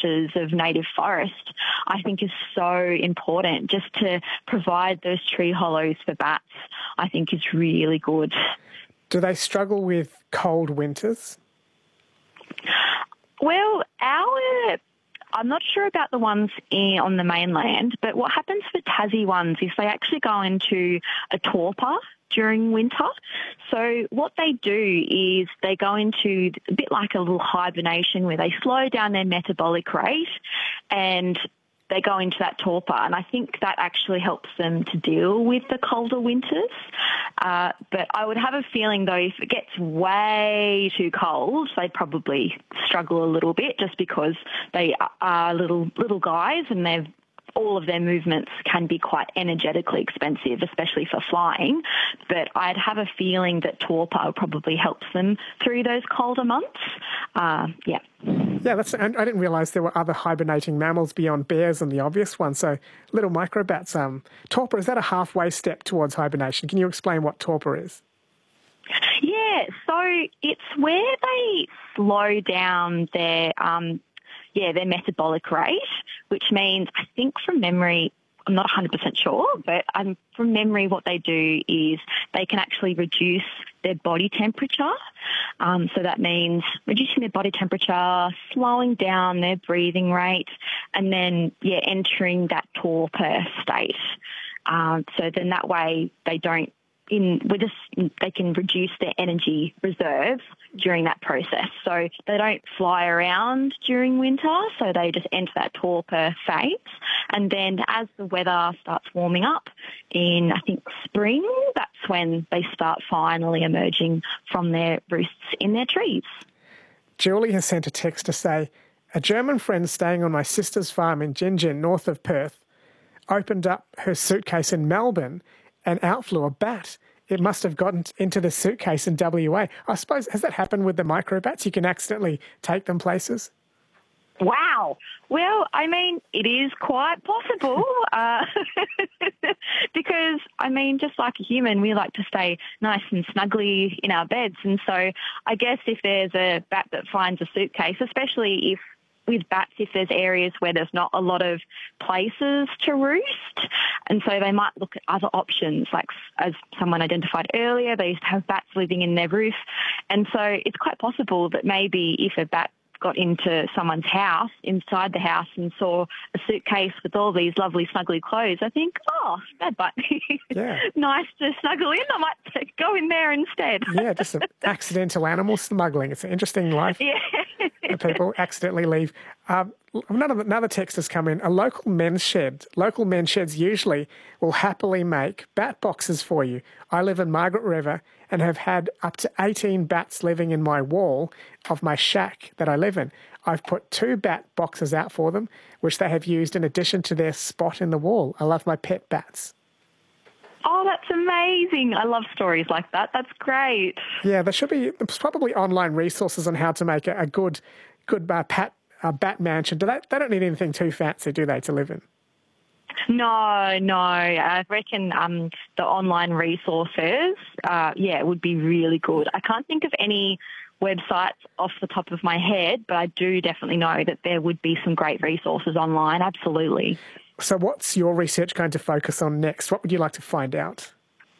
patches of native forest, I think is so important. Just to provide those tree hollows for bats, I think is really good. Do they struggle with cold winters? Well, I'm not sure about the ones on the mainland, but what happens for Tassie ones is they actually go into a torpor during winter. So what they do is they go into a bit like a little hibernation where they slow down their metabolic rate and they go into that torpor. And I think that actually helps them to deal with the colder winters. But I would have a feeling, though, if it gets way too cold, they'd probably struggle a little bit just because they are little guys and all of their movements can be quite energetically expensive, especially for flying. But I'd have a feeling that torpor probably helps them through those colder months. Yeah, I didn't realise there were other hibernating mammals beyond bears and the obvious one. So little microbats. Torpor, is that a halfway step towards hibernation? Can you explain what torpor is? Yeah, so it's where they slow down their metabolic rate, which means, I think from memory, I'm not 100% sure, but from memory what they do is they can actually reduce their body temperature. So that means reducing their body temperature, slowing down their breathing rate, and then, entering that torpor state. So then that way they can reduce their energy reserves during that process. So they don't fly around during winter, so they just enter that torpor phase. And then as the weather starts warming up in, I think, spring, that's when they start finally emerging from their roosts in their trees. Julie has sent a text to say, a German friend staying on my sister's farm in Gingin, north of Perth, opened up her suitcase in Melbourne and out flew a bat. It must have gotten into the suitcase in WA. I suppose, has that happened with the microbats? You can accidentally take them places? Wow. Well, I mean, it is quite possible because, I mean, just like a human, we like to stay nice and snugly in our beds. And so I guess if there's a bat that finds a suitcase, especially with bats, if there's areas where there's not a lot of places to roost. And so they might look at other options, like as someone identified earlier, they used to have bats living in their roof. And so it's quite possible that maybe if a bat got into someone's house, inside the house, and saw a suitcase with all these lovely snuggly clothes, I think, that might be nice to snuggle in. I might go in there instead. Yeah, just some accidental animal smuggling. It's an interesting life. Yeah. People accidentally leave. Another text has come in. A local men's shed. Local men's sheds usually will happily make bat boxes for you. I live in Margaret River and have had up to 18 bats living in my wall of my shack that I live in. I've put 2 bat boxes out for them, which they have used in addition to their spot in the wall. I love my pet bats. Oh, that's amazing. I love stories like that. That's great. Yeah, there's probably online resources on how to make a good bat mansion. They don't need anything too fancy, do they, to live in? No. I reckon the online resources, would be really good. I can't think of any websites off the top of my head, but I do definitely know that there would be some great resources online, absolutely. So what's your research going to focus on next? What would you like to find out?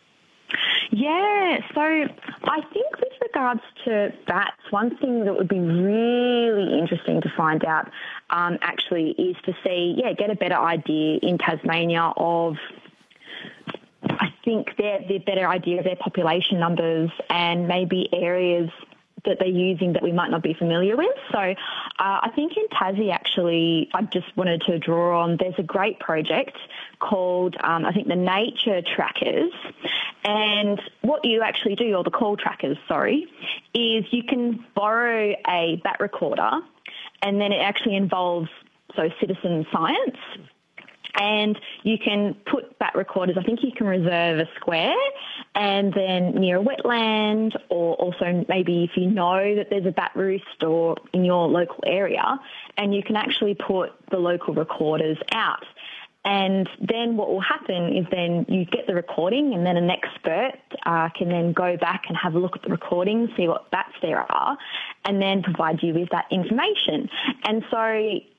Yeah, so I think with regards to bats, one thing that would be really interesting to find out actually is to get a better idea in Tasmania of, I think, the better idea of their population numbers and maybe areas that they're using that we might not be familiar with. So I think in Tassie, actually, I just wanted to draw on, there's a great project called, I think, the Nature Trackers. And what you actually do, or the Call Trackers, is you can borrow a bat recorder, and then it actually involves citizen science. And you can put bat recorders, I think you can reserve a square and then near a wetland, or also maybe if you know that there's a bat roost or in your local area, and you can actually put the local recorders out. And then what will happen is then you get the recording, and then an expert can then go back and have a look at the recording, see what bats there are, and then provide you with that information. And so